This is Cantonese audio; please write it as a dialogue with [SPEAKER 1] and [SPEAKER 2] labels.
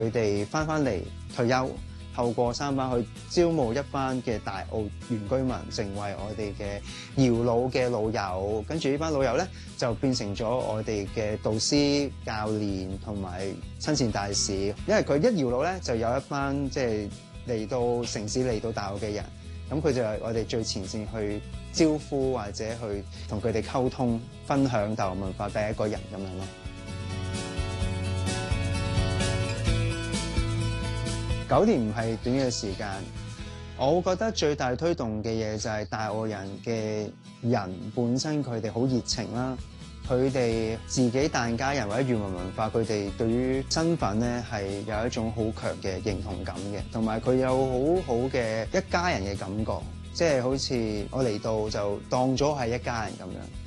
[SPEAKER 1] 佢哋翻嚟退休，透過三班去招募一班嘅大澳原居民，成為我哋嘅搖老嘅老友。跟住呢班老友咧，就變成咗我哋嘅導師、教練同埋親善大使。因為佢一搖老咧，就有一班即係嚟到城市嚟到大澳嘅人，咁佢就係我哋最前線去招呼或者去同佢哋溝通、分享大澳文化嘅一個人咁樣咯。9年唔係短嘅時間，我覺得最大推動嘅嘢就係大澳人嘅人本身佢哋好熱情啦，佢哋自己疍家人或者漁民文化，佢哋對於身份咧係有一種好強嘅認同感嘅，同埋佢有好好嘅一家人嘅感覺，即係好似我嚟到就當咗係一家人咁樣。